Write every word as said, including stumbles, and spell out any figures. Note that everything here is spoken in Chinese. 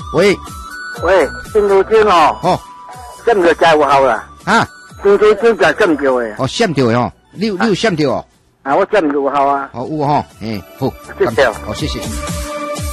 喂喂，真头真哦， 哦， 闪着真有效啦。 啊， 真头真就闪着诶。 哦，闪着哦，你有你有闪着哦。 啊，我闪有效啊。 好有吼，诶，好， 谢谢。 好，谢谢。